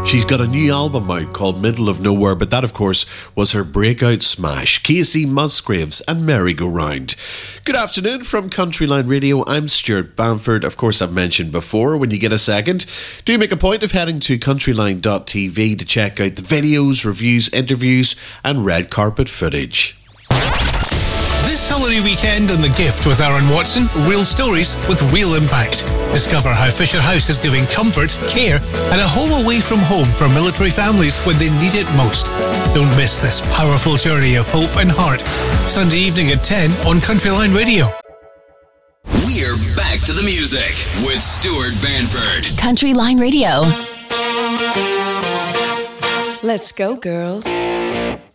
She's got a new album out called Middle of Nowhere, but that, of course, was her breakout smash, Casey Musgraves and Merry Go Round. Good afternoon from Countryline Radio. I'm Stuart Bamford. Of course, I've mentioned before, when you get a second, do make a point of heading to countryline.tv to check out the videos, reviews, interviews, and red carpet footage. This holiday weekend on The Gift with Aaron Watson, real stories with real impact. Discover how Fisher House is giving comfort, care and a home away from home for military families when they need it most. Don't miss this powerful journey of hope and heart. Sunday evening at 10 on Countryline Radio. We're back to the music with Stuart Bamford. Countryline Radio. Let's go, girls.